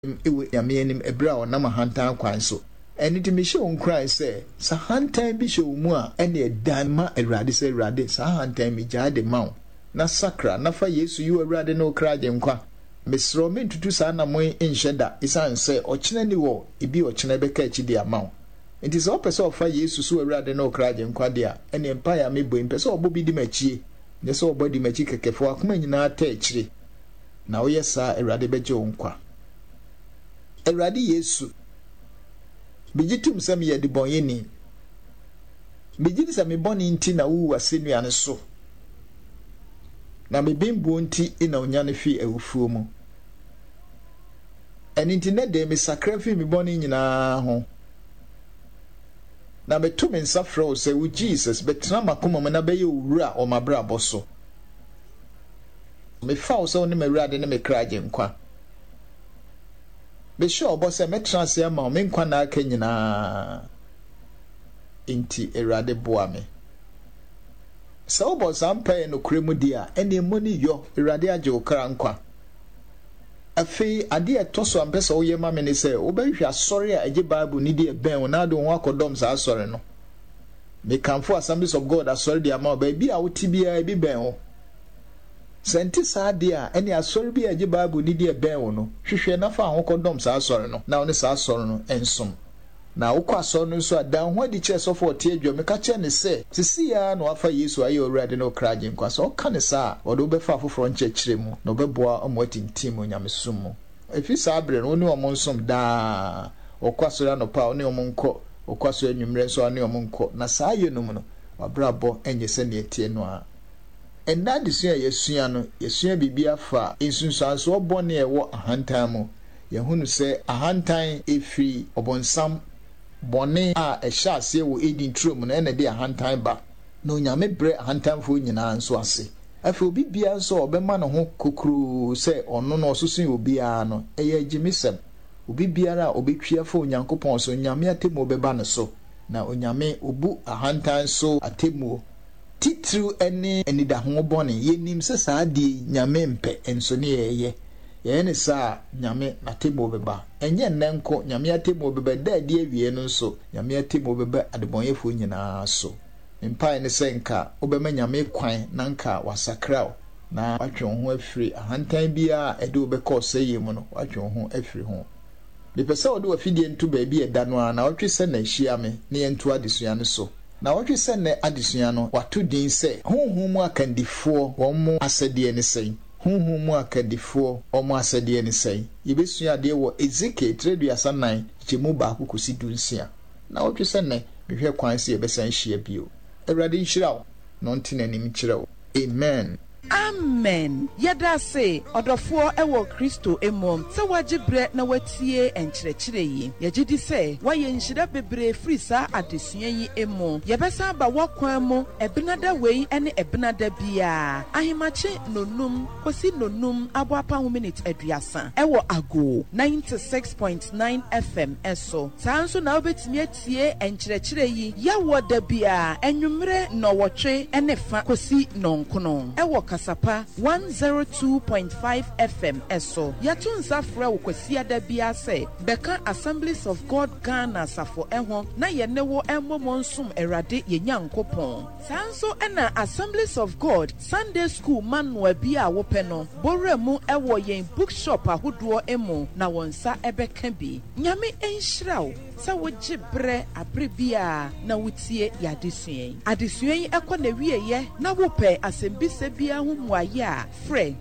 ewe yamenim ebra onam hantan kwan so enti me hye on cry say sa hantan bi hye mu a ene dan ma Awurade say Awurade sa hantan mi jaade mawo na sakra na fa Yesu yu Awurade no kra de nkwa mesro me ntutu sa na mo enhyeda isan say ochene ni wo ebi ochene beka achi de amawo enti so pese ofa Yesu so Awurade no kra de nkwa de a ene empa ya me boy pese obobi di machie ne so obodi machi kekefo akoma nyina ta achire na wo yesa Awurade beje nkwa Awurade Yesu bijitum sam ye de bonyeni bijidi sam boni nti na wu asenua ne so na mebembo nti ina onyane fi awufuo mu eni nti ne de me sakra fi me boni nyina ho na betu me nsafra o se wu Jesus betra makoma me na beye owura o mabra boso me fa o se oni mawurade ne me kraje nkwa be sure obo se metra se ma me nkwa na aka nyina inti Awurade boa me sa obo sampa no kremu dia ene moni yo Awurade age okra nkwa afi ade etoso ampesa wo ye ma me ne se wo behwe asori a age Bible ni die ben na do ho akodom sa asori no me kanfo Assemblies of God asori dia ma ba bi a wo tibia bi ben ho senti sa de a ene asori bi age Bible ni die ben wo no hwehwe na fa ho kodom sa asori no na wo sa asori no ensom na wokọ asọ no so adan ho adi che so for tie adwa me ka che ne se sisi ya na wafa Yesu aye Awurade no kraje nkwa so ka ne sa wodo be fa foforo nchechire mu no be boa omo atintim onyamesum mu efi sa abre no ne omo nsom da wokọ asọ no pa ne omo nkọ wokọ asọ anwumre so ne omo nkọ na sa aye no mu no wabrabo enye se ne etie no a enda disua yesua no yesua bibia fa ensunsan so obone ewo ahantan mu yehunu se ahantan efi obonsam bone a ehya ase wo edin trum no ene de ahantan ba no nyame bre ahantanfo nyina nso ase afi obi bia nso obema no ho kokuru se ono no osusun obi a no eye agimisem obi biara obetwia fa onyankopon so nyame atemu obeba no so na onyame obu ahantan so atemu titru ene enida ho bone yenim se saade nyame mpe enso ne yeye yene sa nyame atemo beba enye nnenko nyame atemo beba daadi awie no so nyame atemo beba adebonyefo nyina so mpa ne senka obema nyame kwan na nka wasakrao na watwe ho afiri ahantan bia ede obekọ seye mu no watwe ho afiri ho bepesa ode wafidie ntu ba bi eda no na watwe se na hia me ne entu adesua no so na watwe se na adesua no wato din se honhom akandifo won asede ne sei honhom akadifo omo asede ne sei yebesua de wo Ezekiel 3:9 chemu ba kokosi dunsia na watwe se na mehwe kwan se yebesan hia bio Awurade nhyirawo no ntina nim kyerɛwo amen. Amen. Yada se odofo ewo Kristo emom se wagibre na watie enkyerɛkyerɛ yi. Yagidi se waye nhyira bebre frisa adesua yi emo. Yebesa ba wakwan mu ebinada wei ene ebinada bia. Ahimache nonum kosi nonum aboapa ho minute aduasa. Ewo ago 96.9 FM eso. Sanso na obetimi atie enkyerɛkyerɛ yi yawo da bia enwumre no wotwe ene fa kosi nonkono. Ewo Kasapa 102.5 FM eso. Yatunza fra ukwesi adabia se beka Assemblies of God Ghana safo ehon na yenewo emomonsum erade yenyankopon. Sanso ena Assemblies of God Sunday School manwa bia wopeno boremu ewo yen bookshop ahodo emo na wonsa ebeka bi. Nyame enhyiraw sa wogibre abrebia na wutie yadesuen. Adesuen ekọ na wieye na wope asembise bia humwaya fre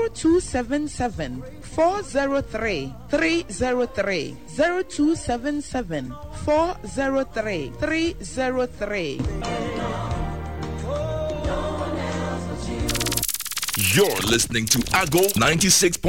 0277 403 303 0277 403 303. You're listening to Ago 96.